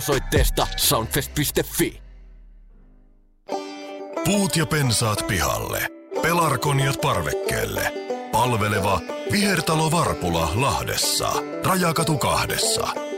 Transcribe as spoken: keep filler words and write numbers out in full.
Osoitteesta soundfest piste fi. Puut ja pensaat pihalle. Pelargoniat parvekkeelle. Palveleva Vihertalo Varpula Lahdessa. Rajakatu kahdessa.